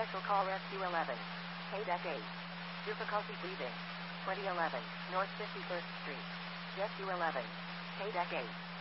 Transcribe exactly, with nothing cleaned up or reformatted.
Special call Rescue eleven. K-Deck eight. Difficulty breathing. twenty eleven, North fifty-first Street. Rescue eleven. K-Deck eight.